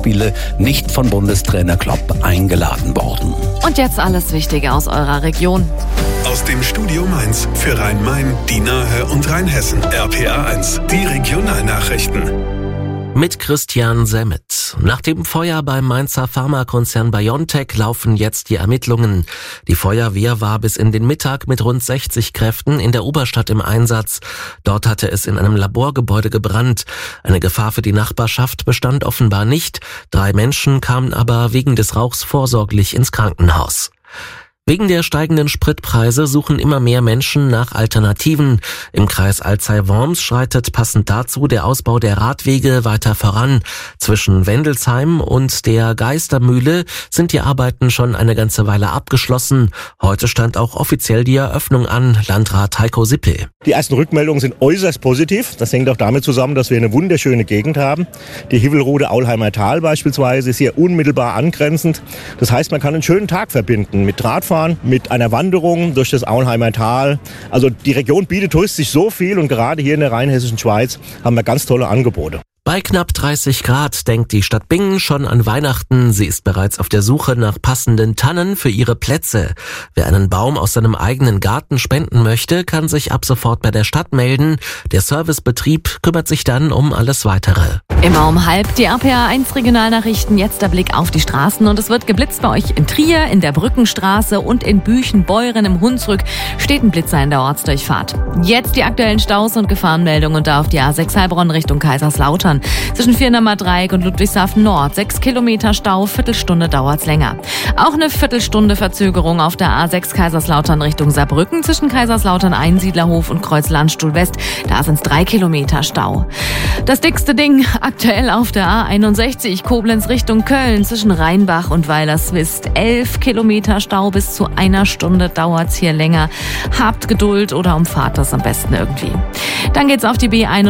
Spiele nicht von Bundestrainer Klopp eingeladen worden. Und jetzt alles Wichtige aus eurer Region. Aus dem Studio Mainz für Rhein-Main, die Nahe und Rheinhessen. RPA1, die Regionalnachrichten. Mit Christian Semmet. Nach dem Feuer beim Mainzer Pharmakonzern BioNTech laufen jetzt die Ermittlungen. Die Feuerwehr war bis in den Mittag mit rund 60 Kräften in der Oberstadt im Einsatz. Dort hatte es in einem Laborgebäude gebrannt. Eine Gefahr für die Nachbarschaft bestand offenbar nicht. 3 Menschen kamen aber wegen des Rauchs vorsorglich ins Krankenhaus. Wegen der steigenden Spritpreise suchen immer mehr Menschen nach Alternativen. Im Kreis Alzey-Worms schreitet passend dazu der Ausbau der Radwege weiter voran. Zwischen Wendelsheim und der Geistermühle sind die Arbeiten schon eine ganze Weile abgeschlossen. Heute stand auch offiziell die Eröffnung an, Landrat Heiko Sippel. Die ersten Rückmeldungen sind äußerst positiv. Das hängt auch damit zusammen, dass wir eine wunderschöne Gegend haben. Die Hivelrode Aulheimer Tal beispielsweise ist hier unmittelbar angrenzend. Das heißt, man kann einen schönen Tag verbinden mit Radfahren, mit einer Wanderung durch das Aulheimer Tal. Also die Region bietet touristisch so viel und gerade hier in der rheinhessischen Schweiz haben wir ganz tolle Angebote. Bei knapp 30 Grad denkt die Stadt Bingen schon an Weihnachten. Sie ist bereits auf der Suche nach passenden Tannen für ihre Plätze. Wer einen Baum aus seinem eigenen Garten spenden möchte, kann sich ab sofort bei der Stadt melden. Der Servicebetrieb kümmert sich dann um alles Weitere. Immer um 12:30 die RPA1 Regionalnachrichten. Jetzt der Blick auf die Straßen und es wird geblitzt bei euch in Trier, in der Brückenstraße und in Büchen-Beuren im Hunsrück steht ein Blitzer in der Ortsdurchfahrt. Jetzt die aktuellen Staus und Gefahrenmeldungen und da auf die A6 Heilbronn Richtung Kaiserslautern. Zwischen Viernamer Dreieck und Ludwigshafen Nord 6 Kilometer Stau, Viertelstunde dauert's länger. Auch eine Viertelstunde Verzögerung auf der A6 Kaiserslautern Richtung Saarbrücken zwischen Kaiserslautern Einsiedlerhof und Kreuz Landstuhl West. Da sind's 3 Kilometer Stau. Das dickste Ding aktuell auf der A61 Koblenz Richtung Köln zwischen Rheinbach und Weilerswist. 11 Kilometer Stau, bis zu 1 Stunde dauert's hier länger. Habt Geduld oder umfahrt das am besten irgendwie. Dann geht's auf die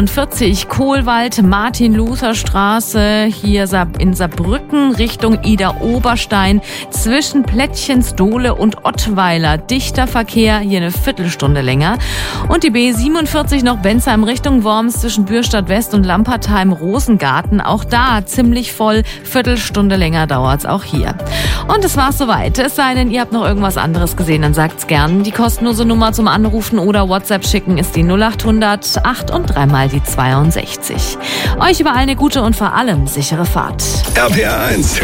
B41 Kohlwald, Martin-Luther-Straße, hier in Saarbrücken Richtung Ida-Oberstein zwischen Plättchensdohle und Ottweiler. Dichter Verkehr, hier eine Viertelstunde länger. Und die B47 noch Bensheim Richtung Worms zwischen Bürstadt West und Lampertheim-Rosengarten. Auch da ziemlich voll, Viertelstunde länger dauert's auch hier. Und das war's soweit. Es sei denn, ihr habt noch irgendwas anderes gesehen, dann sagt's gern. Die kostenlose Nummer zum Anrufen oder WhatsApp schicken ist die 0800 8 und 3 mal die 62. Euch überall eine gute und vor allem sichere Fahrt. RPA1